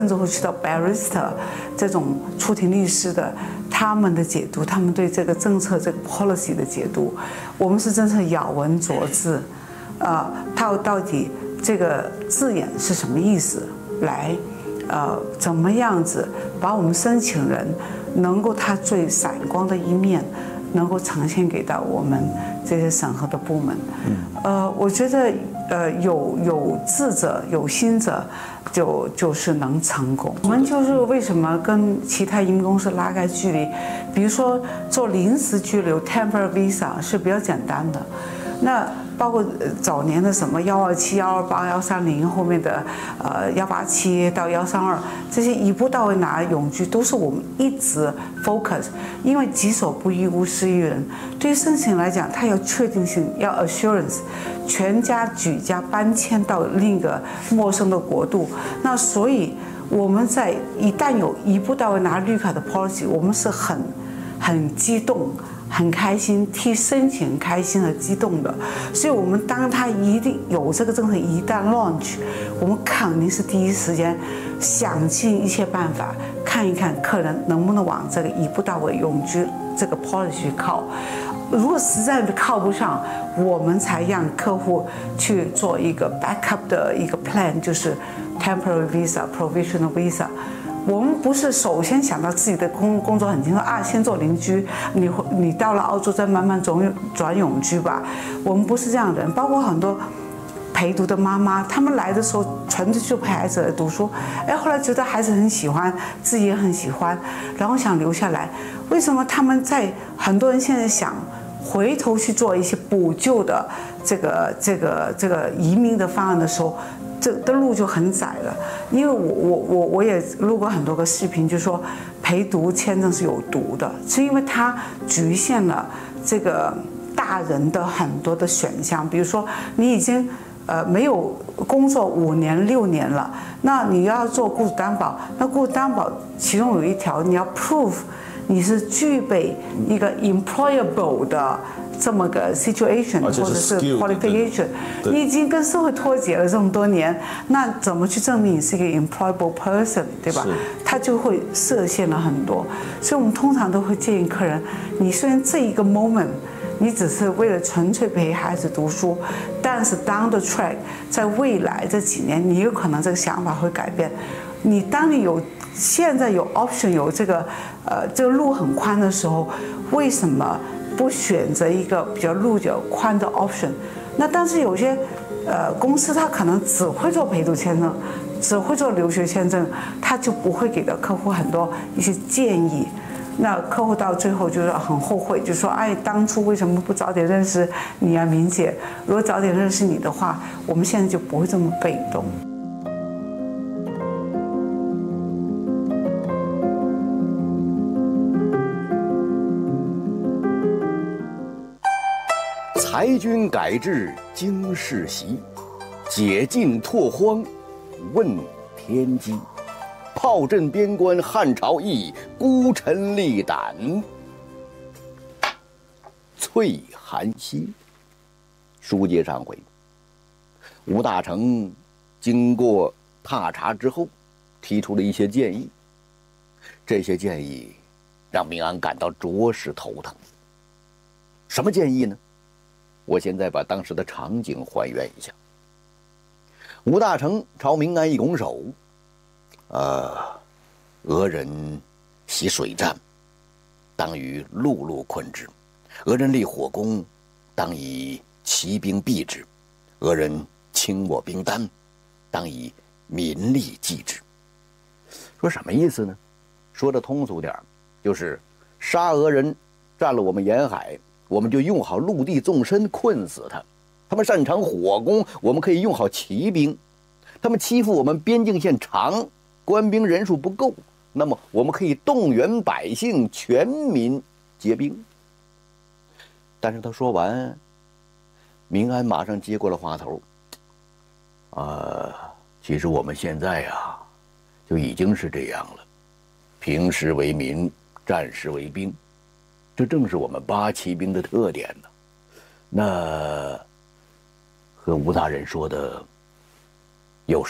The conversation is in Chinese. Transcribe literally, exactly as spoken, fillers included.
甚至会去到 barrister 这种出庭律师的他们的解读，他们对这个政策这个 policy 的解读，我们是真是咬文嚼字，呃，它到底这个字眼是什么意思？来，呃，怎么样子把我们申请人能够他最闪光的一面，能够呈现给到我们这些审核的部门。呃，我觉得呃有有志者有心者。就就是能成功。我们就是为什么跟其他移民公司拉开距离？比如说做临时居留 （temporary visa） 是比较简单的，那包括早年的什么幺二七、幺二八、幺三零，后面的呃幺八七到幺三二，这些一步到位拿永居，都是我们一直 focus。因为己所不欲，勿施于人。对于申请来讲，它要确定性，要 assurance， 全家举家搬迁到另一个陌生的国度。那所以我们在一旦有一步到位拿绿卡的 policy， 我们是很很激动。很开心，替申请开心和激动的，所以我们当他一定有这个政策一旦 launch， 我们肯定是第一时间想尽一切办法看一看客人能不能往这个一步到位永居这个 policy 靠。如果实在靠不上，我们才让客户去做一个 backup 的一个 plan， 就是 temporary visa、provisional visa。我们不是首先想到自己的工工作很轻松啊，先做邻居，你你到了澳洲再慢慢转转永居吧。我们不是这样的人，包括很多陪读的妈妈，他们来的时候纯粹就陪孩子读书，哎，后来觉得孩子很喜欢，自己也很喜欢，然后想留下来。为什么他们在很多人现在想回头去做一些补救的这个这个这个移民的方案的时候？这的路就很窄了，因为我我我我也录过很多个视频，就说陪读签证是有毒的，是因为它局限了这个大人的很多的选项，比如说你已经呃没有工作五年六年了，那你要做雇主担保，那雇主担保其中有一条你要 prove 你是具备一个 employable 的。这么个 situation 或者是 qualification， 你已经跟社会脱节了这么多年，那怎么去证明你是一个 employable person， 对吧？他就会设限了很多。所以我们通常都会建议客人，你虽然这一个 moment 你只是为了纯粹陪孩子读书，但是 down the track， 在未来这几年，你有可能这个想法会改变。你当你有现在有 option 有这个呃这个路很宽的时候，为什么？不选择一个比较路较宽的 option， 那但是有些呃公司他可能只会做陪读签证，只会做留学签证，他就不会给到客户很多一些建议。那客户到最后就是很后悔，就说哎，当初为什么不早点认识你啊，明姐？如果早点认识你的话，我们现在就不会这么被动。 裁军改制经世袭，解禁拓荒问天机。炮震边关汉朝义，孤臣力胆翠寒心。书接上回，吴大成经过踏查之后，提出了一些建议。这些建议让明安感到着实头疼。什么建议呢？我现在把当时的场景还原一下。吴大成朝明安一拱手，呃，俄人习水战，当以陆路困之；俄人立火攻，当以骑兵避之；俄人轻我兵单，当以民力济之。说什么意思呢？说的通俗点，就是杀俄人占了我们沿海，我们就用好陆地纵深困死他；他们擅长火攻，我们可以用好骑兵；他们欺负我们边境线长，官兵人数不够，那么我们可以动员百姓，全民结兵。但是他说完，明安马上接过了话头。呃，其实我们现在呀，就已经是这样了，平时为民，战时为兵。这正是我们八旗兵的特点呢。那和吴大人说的